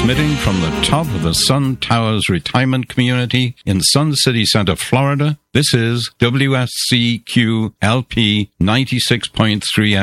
Transmitting from the top of the Sun Towers Retirement Community in Sun City Center, Florida, this is WSCQ LP 96.3